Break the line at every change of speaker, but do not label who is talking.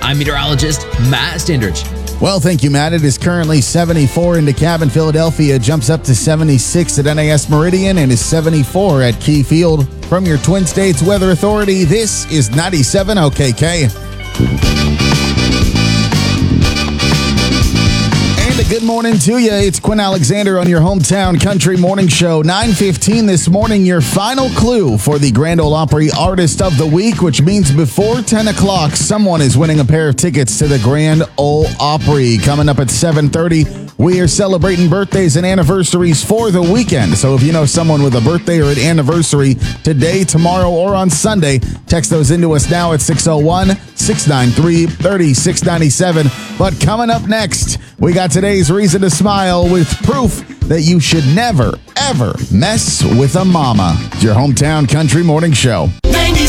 I'm meteorologist Matt Standridge.
Well, thank you, Matt. It is currently 74 in DeKalb in Philadelphia, jumps up to 76 at NAS Meridian, and is 74 at Key Field. From your Twin States Weather Authority, this is 97 OKK. Good morning to you. It's Quinn Alexander on your hometown country morning show. 9:15 this morning, your final clue for the Grand Ole Opry Artist of the Week, which means before 10 o'clock, someone is winning a pair of tickets to the Grand Ole Opry. Coming up at 7:30, we are celebrating birthdays and anniversaries for the weekend. So if you know someone with a birthday or an anniversary today, tomorrow, or on Sunday, text those into us now at 601-693-3697. But coming up next, we got today's Reason to Smile with proof that you should never, ever mess with a mama. It's your hometown country morning show.